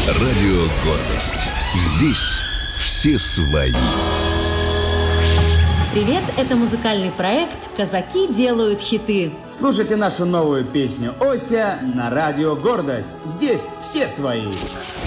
Радио «Гордость». Здесь все свои. Привет, это музыкальный проект «Казаки делают хиты». Слушайте нашу новую песню «Ося» на радио «Гордость». Здесь все свои.